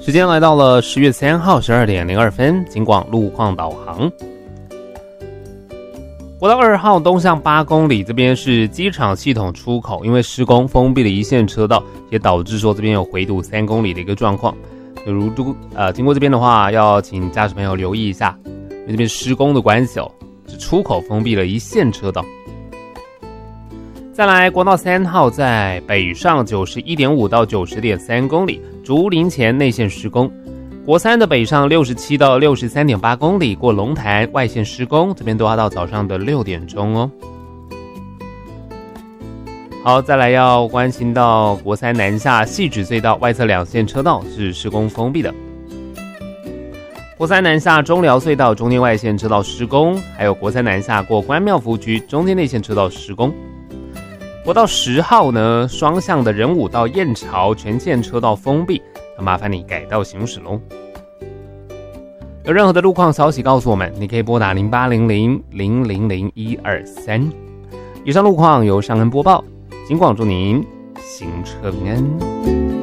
时间来到了10月3号12点02分，警广路况导航。国道2号东向8公里，这边是机场系统出口，因为施工封闭了一线车道，也导致说这边有回堵3公里的一个状况。经过这边的话，要请驾驶朋友留意一下，因为这边施工的关系是出口封闭了一线车道。再来，国道3号在北上91.5到90.3公里，竹林前内线施工。国3的北上67到63.8公里，过龙潭外线施工，这边都要到早上的6点钟哦。好，再来要关心到国3南下汐止隧道外侧2线车道是施工封闭的。国3南下中寮隧道中间外线车道施工，还有国3南下过关庙福区中间内线车道施工。国道10号呢，双向的仁武到燕巢全线车道封闭，那麻烦你改道行驶咯。有任何的路况消息告诉我们，你可以拨打0800-000-123。以上路况由尚恩播报，警广祝您行车平安。